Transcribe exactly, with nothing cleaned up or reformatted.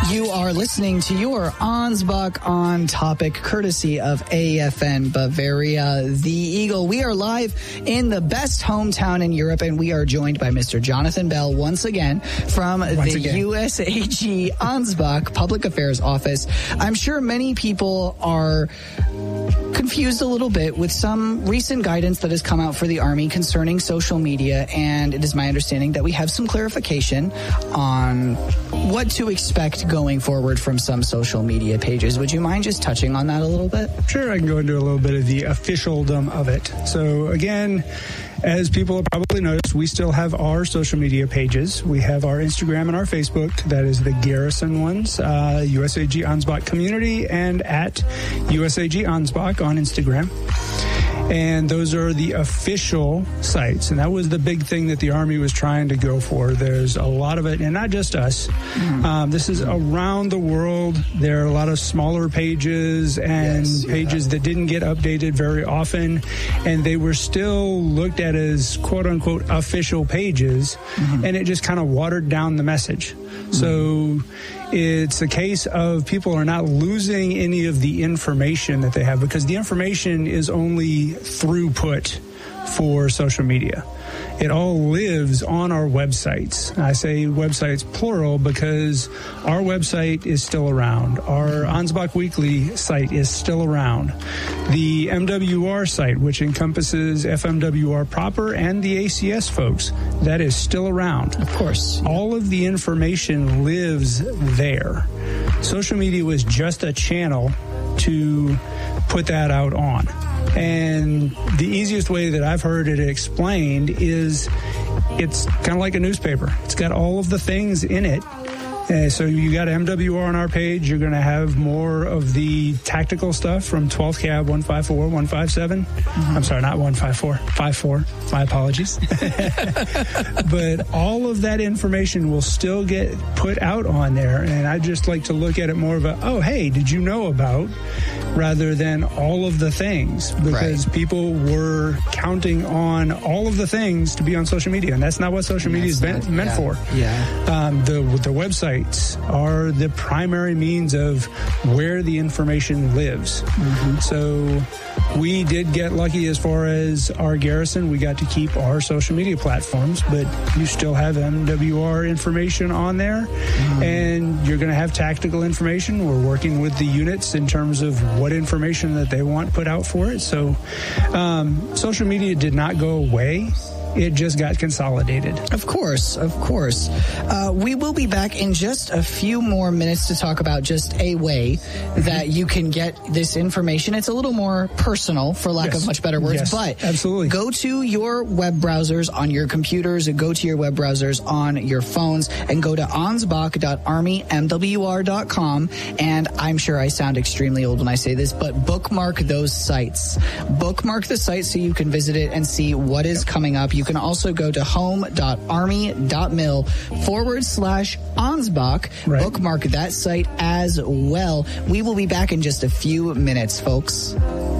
You are listening to your Ansbach on Topic, courtesy of A F N Bavaria, the Eagle. We are live in the best hometown in Europe, and we are joined by Mister Jonathan Bell once again from once the again. U S A G Ansbach Public Affairs Office. I'm sure many people are confused a little bit with some recent guidance that has come out for the Army concerning social media, and it is my understanding that we have some clarification on what to expect going forward from some social media pages. Would you mind just touching on that a little bit? Sure, I can go into a little bit of the officialdom of it. So again, as people have probably noticed, we still have our social media pages. We have our Instagram and our Facebook. That is the Garrison ones, uh, U S A G Ansbach Community, and at U S A G Ansbach on Instagram. And those are the official sites. And that was the big thing that the Army was trying to go for. There's a lot of it, and not just us. Mm. Um, this is around the world. There are a lot of smaller pages and yes, pages yeah. that didn't get updated very often. And they were still looked at as quote-unquote official pages. Mm-hmm. And it just kind of watered down the message. Mm-hmm. So it's a case of people are not losing any of the information that they have, because the information is only throughput for social media. It all lives on our websites. I say websites plural because our website is still around. Our Ansbach Weekly site is still around. The M W R site, which encompasses F M W R proper and the A C S folks, that is still around. Of course. All of the information lives there. Social media was just a channel to put that out on. And the easiest way that I've heard it explained is it's kind of like a newspaper. It's got all of the things in it. Uh, so you got M W R on our page. You're going to have more of the tactical stuff from twelfth Cab, one five four, one five seven. Mm-hmm. I'm sorry, not one five four, five four. My apologies. But all of that information will still get put out on there. And I just like to look at it more of a, oh, hey, did you know about? Rather than all of the things, because right. people were counting on all of the things to be on social media, and that's not what social media is meant, meant yeah. for. Yeah, um, the the websites are the primary means of where the information lives. Mm-hmm. So we did get lucky as far as our garrison. We got to keep our social media platforms, but you still have M W R information on there, mm-hmm. and you're going to have tactical information. We're working with the units in terms of what information that they want put out for it. So um, social media did not go away. It just got consolidated. Of course, of course. Uh, we will be back in just a few more minutes to talk about just a way that you can get this information. It's a little more personal, for lack yes. of much better words, yes, but absolutely. Go to your web browsers on your computers, go to your web browsers on your phones, and go to ansbach dot army m w r dot com. And I'm sure I sound extremely old when I say this, but bookmark those sites. Bookmark the site so you can visit it and see what is coming up. You can also go to home dot army dot mil forward slash Ansbach. Right. Bookmark that site as well. We will be back in just a few minutes, folks.